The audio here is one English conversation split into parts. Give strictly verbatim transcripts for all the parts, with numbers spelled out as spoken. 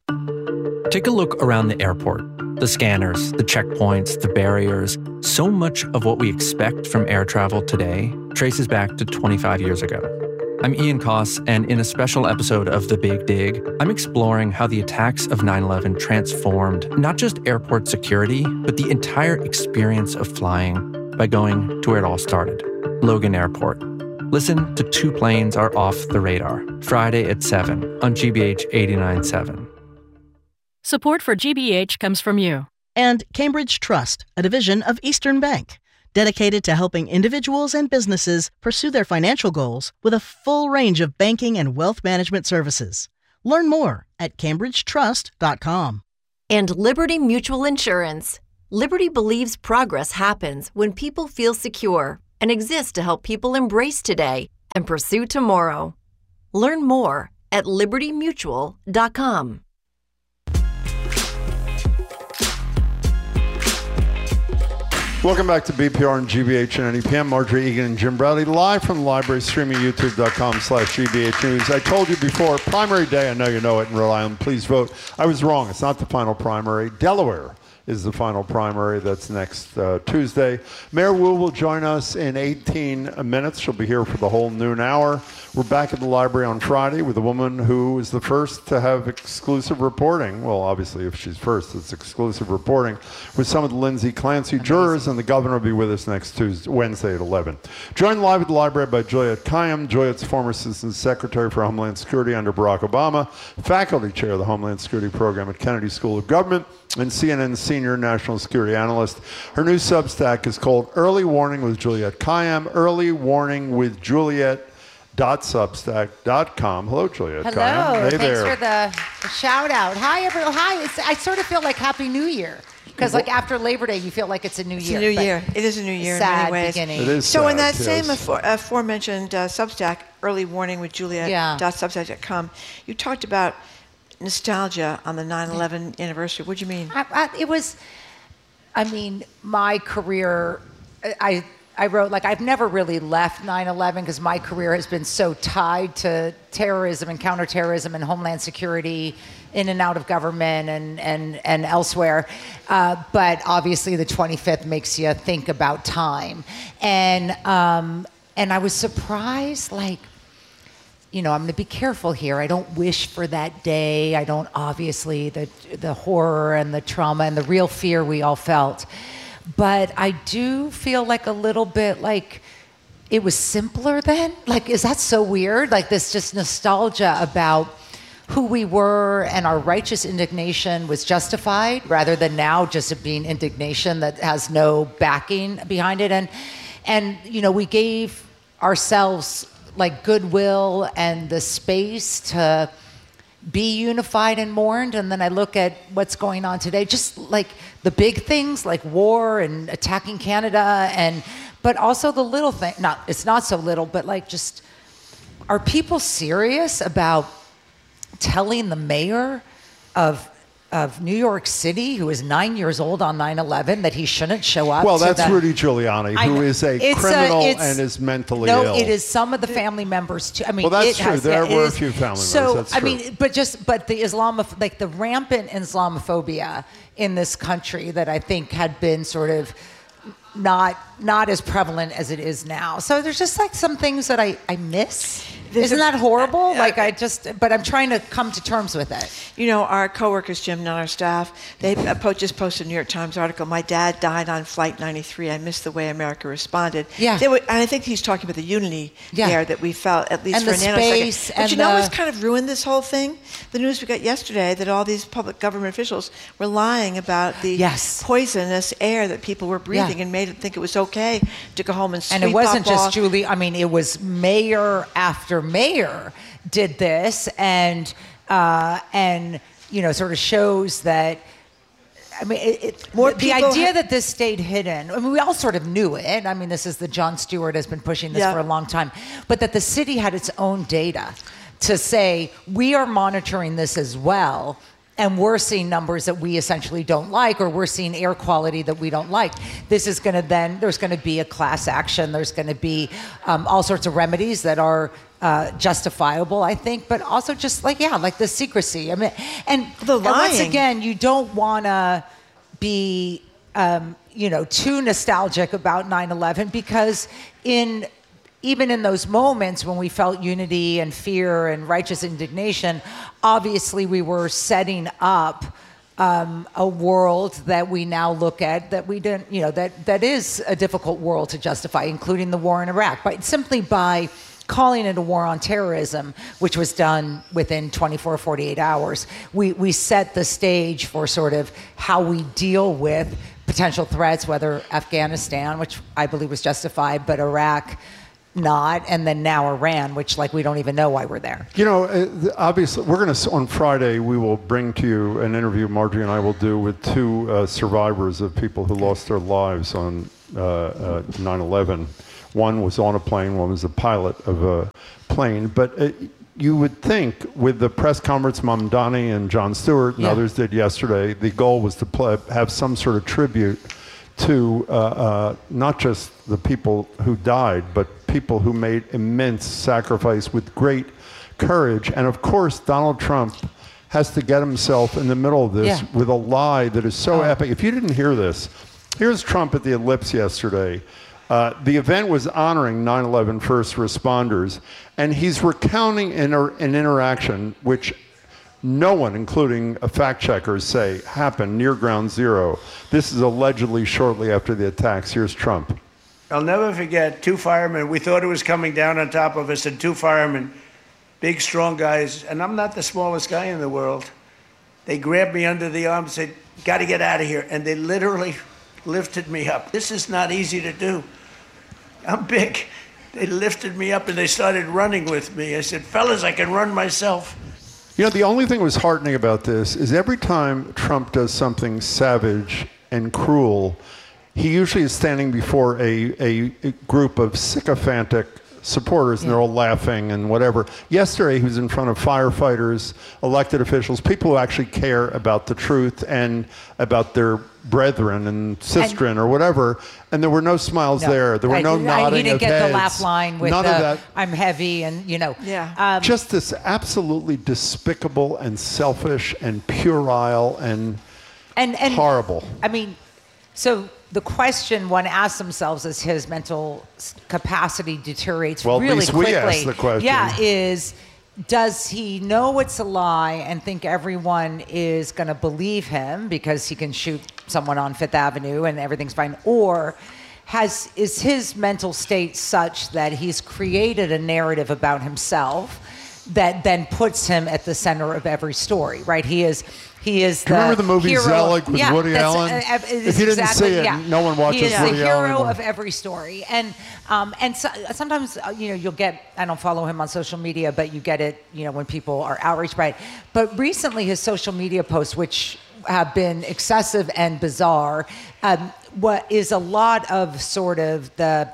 Take a look around the airport. The scanners, the checkpoints, the barriers. So much of what we expect from air travel today traces back to twenty-five years ago. I'm Ian Koss, and in a special episode of The Big Dig, I'm exploring how the attacks of nine eleven transformed not just airport security, but the entire experience of flying by going to where it all started, Logan Airport. Listen to Two Planes Are Off the Radar, Friday at seven on G B H eighty-nine point seven. Support for G B H comes from you. And Cambridge Trust, a division of Eastern Bank, dedicated to helping individuals and businesses pursue their financial goals with a full range of banking and wealth management services. Learn more at cambridge trust dot com. And Liberty Mutual Insurance. Liberty believes progress happens when people feel secure and exists to help people embrace today and pursue tomorrow. Learn more at liberty mutual dot com. Welcome back to B P R and G B H and N E P M. Marjorie Egan and Jim Bradley live from the library, streaming youtube dot com slash G B H News. I told you before, primary day, I know you know it in Rhode Island. Please vote. I was wrong. It's not the final primary. Delaware is the final primary. That's next uh, Tuesday. Mayor Wu will join us in eighteen minutes. She'll be here for the whole noon hour. We're back at the library on Friday with a woman who is the first to have exclusive reporting. Well, obviously, if she's first, it's exclusive reporting with some of the Lindsay Clancy jurors, and the governor will be with us next Tuesday, Wednesday at eleven. Joined live at the library by Juliette Kayyem. Juliette's former Assistant Secretary for Homeland Security under Barack Obama, faculty chair of the Homeland Security Program at Kennedy School of Government, and C N N's senior national security analyst. Her new Substack is called Early Warning with Juliette Kayyem, Early Warning with Juliette dot substack dot com. Hello, Juliette Hello. Kayyem. Hey Thanks there. for the, the shout out. Hi, everyone. Hi. It's, I sort of feel like Happy New Year. Because like after Labor Day, you feel like it's a new It's year. a new year. It is a new year sad in many ways. beginning. It is So sad, in that yes. same afore, aforementioned uh, Substack, Early Warning with Juliette dot substack dot com, you talked about nostalgia on the nine eleven anniversary. What do you mean? I, I, it was, I mean, my career, I I wrote, like, I've never really left nine eleven because my career has been so tied to terrorism and counterterrorism and homeland security in and out of government and, and, and elsewhere. Uh, but obviously the twenty-fifth makes you think about time. And, um, and I was surprised, like, you know, I'm going to be careful here. I don't wish for that day. I don't, obviously, the the horror and the trauma and the real fear we all felt. But I do feel like a little bit like it was simpler then. Like, is that so weird? Like this just nostalgia about who we were and our righteous indignation was justified rather than now just it being indignation that has no backing behind it. And, and you know, we gave ourselves like goodwill and the space to be unified and mourned. And then I look at what's going on today, just like the big things like war and attacking Canada, and but also the little thing, not it's not so little, but like just, are people serious about telling the mayor of of New York City, who is nine years old on nine eleven, that he shouldn't show up? Well, to that's the, Rudy Giuliani, who is a It's criminal a- it's- and is mentally no, ill. it is some of the family members too. I mean, Well, that's it true. has- There it were a is- few family so, members. That's I true. mean, but just but the Islamoph like the rampant Islamophobia in this country that I think had been sort of not not as prevalent as it is now. So there's just like some things that I I miss. Isn't that horrible? Like I just, but I'm trying to come to terms with it. You know, our coworkers, Jim, and our staff, they uh, po- just posted a New York Times article. My dad died on Flight ninety-three. I missed the way America responded. Yeah. They were, and I think he's talking about the unity Yeah. there that we felt, at least And for the a nanosecond. space But and you know what's the- kind of ruined this whole thing? The news we got yesterday that all these public government officials were lying about the Yes. poisonous air that people were breathing Yeah. and made it think it was okay to go home and sweep And it wasn't up just all- Julie. I mean, it was mayor after mayor did this, and uh, and you know, sort of shows that. I mean, it, it, More the, the people idea ha- that this stayed hidden. I mean, we all sort of knew it. I mean, this is the Jon Stewart has been pushing this Yeah. for a long time, but that the city had its own data to say we are monitoring this as well. And we're seeing numbers that we essentially don't like, or we're seeing air quality that we don't like. This is going to then, there's going to be a class action. There's going to be um, all sorts of remedies that are uh, justifiable, I think, but also just like, yeah, like the secrecy. I mean, and, the and once lying. again, you don't want to be, um, you know, too nostalgic about nine eleven because in even in those moments when we felt unity and fear and righteous indignation, obviously we were setting up um, a world that we now look at that we didn't, you know, that, that is a difficult world to justify, including the war in Iraq, but simply by calling it a war on terrorism, which was done within twenty-four, forty-eight hours, we, we set the stage for sort of how we deal with potential threats, whether Afghanistan, which I believe was justified, but Iraq, not, and then now Iran, which like we don't even know why we're there. You know, obviously, we're going to, on Friday, we will bring to you an interview Marjorie and I will do with two uh, survivors of people who lost their lives on uh, uh, nine eleven. One was on a plane, one was a pilot of a plane. But uh, you would think with the press conference Mamdani and Jon Stewart and yeah. others did yesterday, the goal was to play, have some sort of tribute to uh, uh, not just the people who died, but people who made immense sacrifice with great courage. And of course, Donald Trump has to get himself in the middle of this yeah. with a lie that is so oh. epic. If you didn't hear this, here's Trump at the Ellipse yesterday. Uh, the event was honoring nine eleven first responders, and he's recounting an, an interaction which no one, including fact checkers, say happened near ground zero. This is allegedly shortly after the attacks. Here's Trump. I'll never forget two firemen. We thought it was coming down on top of us, and two firemen, big, strong guys, and I'm not the smallest guy in the world. They grabbed me under the arm and said, "Got to get out of here," and they literally lifted me up. This is not easy to do. I'm big. They lifted me up and they started running with me. I said, "Fellas, I can run myself." You know, the only thing that was heartening about this is every time Trump does something savage and cruel, he usually is standing before a, a, a group of sycophantic supporters, and they're all laughing and whatever. Yesterday, he was in front of firefighters, elected officials, people who actually care about the truth and about their brethren and sistren and, or whatever, and there were no smiles no, there. There were I, no I, nodding He didn't of get heads. the laugh line with None the, of that. "I'm heavy," and, you know. Yeah. Um, Just this absolutely despicable and selfish and puerile and, and, and horrible. I mean, so the question one asks themselves as his mental capacity deteriorates well, really at least quickly. we asked the question. Yeah, is does he know it's a lie and think everyone is going to believe him because he can shoot someone on Fifth Avenue and everything's fine, or has is his mental state such that he's created a narrative about himself that then puts him at the center of every story, right? He is he is the Remember the movie hero. Zelig with yeah, Woody Allen? Uh, uh, if you didn't exactly, see it, yeah. no one watches He is Woody the hero Allen. of every story. And um, and so, sometimes, uh, you know, you'll get, I don't follow him on social media, but you get it, you know, when people are outraged by it. But recently his social media posts, which have been excessive and bizarre, um, what is a lot of sort of the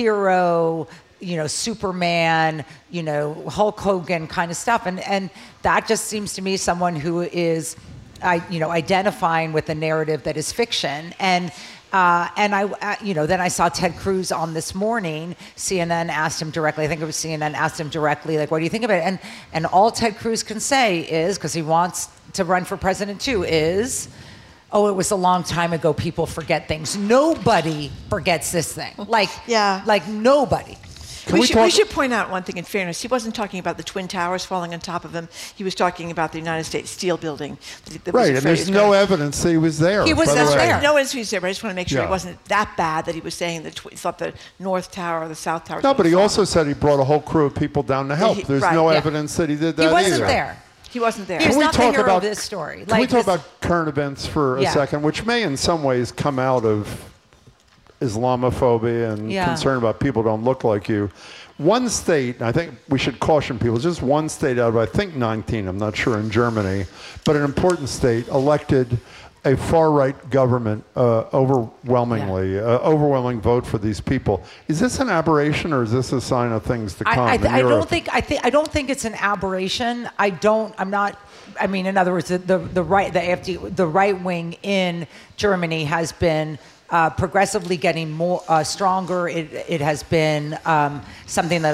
hero, you know, Superman, you know, Hulk Hogan kind of stuff. And, and that just seems to me someone who is, I, you know, identifying with a narrative that is fiction. And uh, and I, uh, you know, then I saw Ted Cruz on This Morning. C N N asked him directly. I think it was C N N asked him directly, like, "What do you think of it?" And and all Ted Cruz can say is, because he wants to run for president too, is, "Oh, it was a long time ago. People forget things." Nobody forgets this thing. Like, yeah, like nobody. We, we, should, we should point out one thing in fairness. He wasn't talking about the Twin Towers falling on top of him. He was talking about the United States Steel Building. That right, and there's no going. evidence that he was there. He was by that's the way. right. No evidence he was there, but I just want to make sure yeah. it wasn't that bad that he was saying that tw- he thought the North Tower or the South Tower. No, but he fall. also said he brought a whole crew of people down to help. He, there's right, no yeah. evidence that he did that He wasn't either. there. He wasn't there. He was can we not the talk hero about of this story. Can like we talk this, about current events for a yeah. second, which may in some ways come out of Islamophobia and yeah. concern about people who don't look like you. One state, and I think we should caution people, just one state out of, I think, nineteen, I'm not sure, in Germany, but an important state, elected a far-right government uh, overwhelmingly, yeah. uh, overwhelming vote for these people. Is this an aberration, or is this a sign of things to come? I, I, in I Europe? don't think. I think. I don't think it's an aberration. I don't. I'm not. I mean, in other words, the the, the right, the A F D, the right wing in Germany has been uh, progressively getting more uh, stronger. It it has been um, something that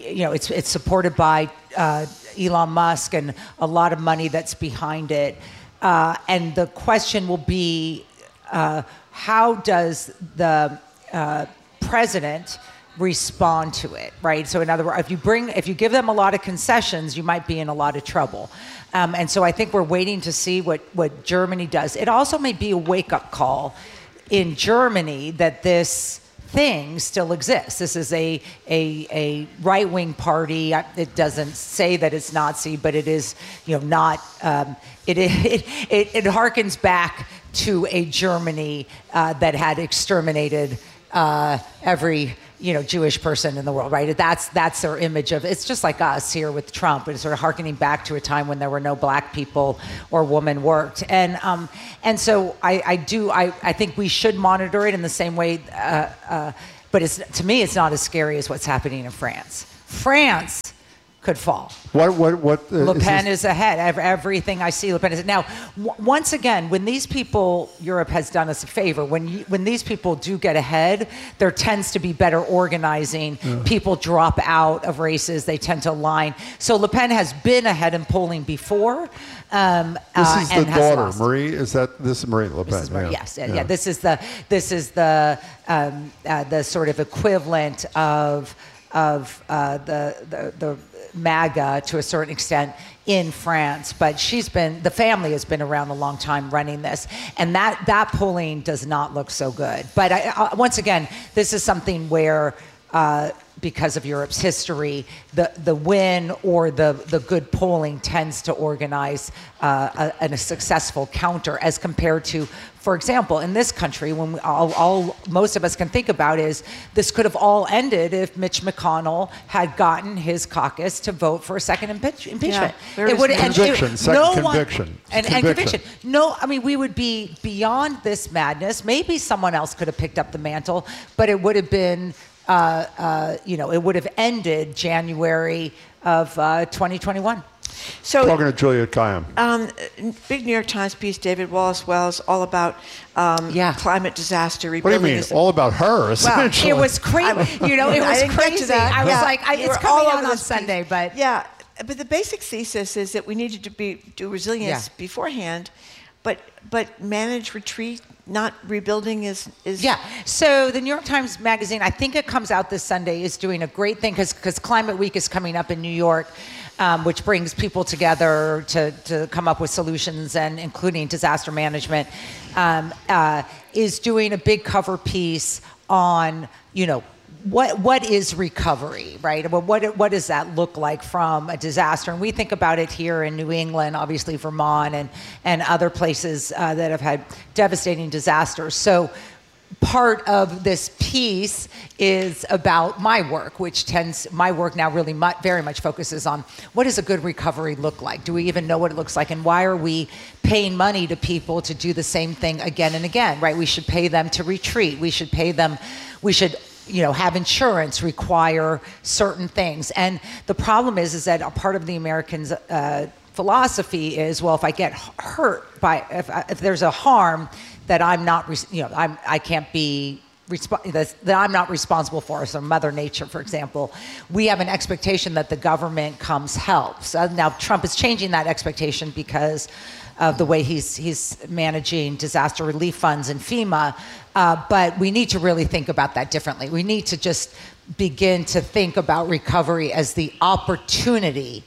you know, it's it's supported by uh, Elon Musk and a lot of money that's behind it. Uh, and the question will be, uh, how does the uh, president respond to it, right? So in other words, if you bring, if you give them a lot of concessions, you might be in a lot of trouble. Um, and so I think we're waiting to see what, what Germany does. It also may be a wake-up call in Germany that this thing still exists. This is a a, a right-wing party. It doesn't say that it's Nazi, but it is, you know, not. Um, it, it it it harkens back to a Germany uh, that had exterminated uh, every, you know, Jewish person in the world, right? That's that's their image of. It's just like us here with Trump. It's sort of harkening back to a time when there were no black people or women worked, and um, and so I, I do I, I think we should monitor it in the same way, uh, uh, but it's to me it's not as scary as what's happening in France. France could fall. What what what? Uh, Le Pen is, is ahead. Every, everything I see, Le Pen is now. W- once again, when these people, Europe has done us a favor. When you, when these people do get ahead, there tends to be better organizing. Yeah. People drop out of races. They tend to align. So Le Pen has been ahead in polling before. Um, this uh, is the and daughter, lost. Marie. Is that this is Marie Le Pen? This is Marie, yeah. Yes, yeah, yeah. yeah. This is the this is the um, uh, the sort of equivalent of of uh, the the the. MAGA to a certain extent in France, but she's been, the family has been around a long time running this, and that that polling does not look so good. But I, I, once again, this is something where, uh, because of Europe's history, the the win or the the good polling tends to organize uh, a, a successful counter, as compared to, for example, in this country, when we, all, all most of us can think about is this could have all ended if Mitch McConnell had gotten his caucus to vote for a second impeach, impeachment. Yeah, it would conviction, it, second no conviction. One, and, conviction. and conviction. No, I mean, we would be beyond this madness. Maybe someone else could have picked up the mantle, but it would have been, uh, uh, you know, it would have ended January of uh, twenty twenty-one. So, talking to Julia Kayyem. Um, big New York Times piece, David Wallace Wells, all about um, yeah. climate disaster. What do you mean? All about her, essentially. Well, it was crazy. You know, it was crazy. I was yeah. like, I, it's coming out on Sunday, piece. but yeah. But the basic thesis is that we needed to be do resilience yeah. beforehand, but but manage retreat. Not rebuilding is is yeah. So the New York Times Magazine, I think it comes out this Sunday, is doing a great thing because because Climate Week is coming up in New York. Um, which brings people together to, to come up with solutions, and including disaster management, um, uh, is doing a big cover piece on, you know, what what is recovery, right? Well, what what does that look like from a disaster? And we think about it here in New England, obviously Vermont and and other places uh, that have had devastating disasters. So part of this piece is about my work, which tends, my work now really mu- very much focuses on what does a good recovery look like? Do we even know what it looks like? And why are we paying money to people to do the same thing again and again, right? We should pay them to retreat. We should pay them, we should, you know, have insurance require certain things. And the problem is, is that a part of the Americans' uh, philosophy is, well, if I get hurt by, if, if there's a harm, that I'm not, you know, I'm, I can't be, resp- that I'm not responsible for. So Mother Nature, for example, we have an expectation that the government comes helps. Uh, now Trump is changing that expectation because of the way he's he's managing disaster relief funds and FEMA. Uh, but we need to really think about that differently. We need to just begin to think about recovery as the opportunity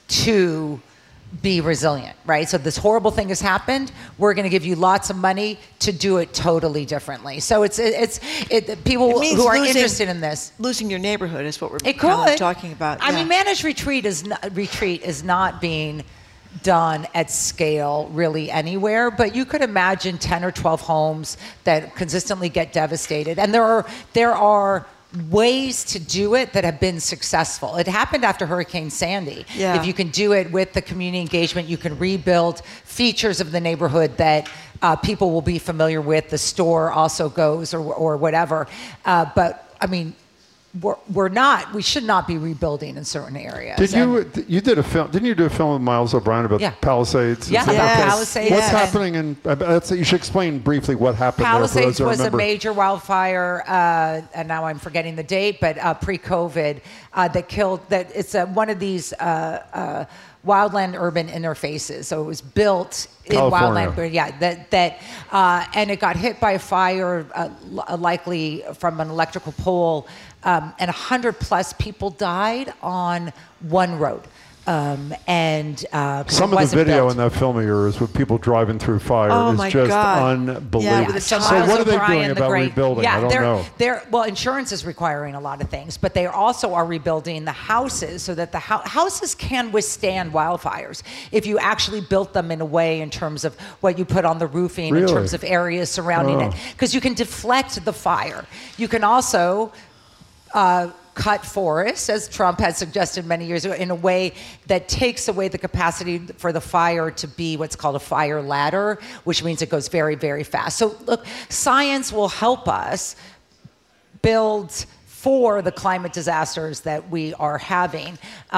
to be resilient, right? So this horrible thing has happened. We're going to give you lots of money to do it totally differently. So it's it's it, people it who are losing, interested in this. Losing your neighborhood is what we're it kind could. of talking about. I yeah. mean, managed retreat is not, retreat is not being done at scale really anywhere, but you could imagine ten or twelve homes that consistently get devastated, and there are there are. ways to do it that have been successful. It happened after Hurricane Sandy. Yeah. If you can do it with the community engagement, you can rebuild features of the neighborhood that uh, people will be familiar with. The store also goes, or or whatever. Uh, but I mean, we're, we're not, we should not be rebuilding in certain areas. Did you, And, you did a film, didn't you do a film with Miles O'Brien about Yeah. Palisades? Yeah, Is that about the case? Palisades. What's And- happening in, uh, that's, you should explain briefly what happened there for those Palisades that was a remember. major wildfire, uh, and now I'm forgetting the date, but uh, pre-COVID, uh, that killed, that it's uh, one of these uh, uh, wildland urban interfaces. So it was built in California. wildland, but yeah, that, that uh, and it got hit by a fire, uh, l- likely from an electrical pole, um, and one hundred plus people died on one road. Um, and uh, 'cause Some it of the wasn't video built. in that film of yours with people driving through fire Oh, is my just God. unbelievable. Yeah, with So, So Miles what are they O'Brien, doing the about great- rebuilding? Yeah, I don't they're, know. They're, well, insurance is requiring a lot of things, but they also are rebuilding the houses so that the hou- houses can withstand wildfires if you actually built them in a way in terms of what you put on the roofing, in Really? terms of areas surrounding Oh. it, because you can deflect the fire. You can also uh, cut forests, as Trump had suggested many years ago, in a way that takes away the capacity for the fire to be what's called a fire ladder, which means it goes very, very fast. So look, science will help us build for the climate disasters that we are having.